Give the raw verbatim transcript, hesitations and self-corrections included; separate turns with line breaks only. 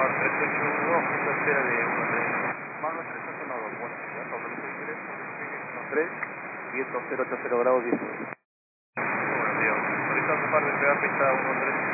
Mar tres ocho uno dos, punto de espera de uno tres.
Mar tres ocho uno dos, buenos días, autobús tres, uno tres, viento cero ocho cero grados diez.
Buenos días. Ahorita ocupar de pegar pista uno tres.